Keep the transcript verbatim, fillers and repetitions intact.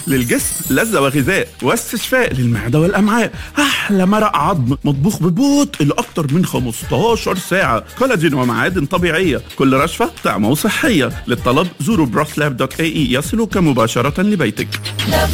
للجسم لذة وغذاء واستشفاء للمعدة والأمعاء. أحلى مرق عظم مطبوخ ببطء لأكتر من خمستاشر ساعة. كولاجين ومعادن طبيعية، كل رشفة طعمة وصحية. للطلب زوروا بروث لاب دوت اي اي يصلك مباشرة لبيتك.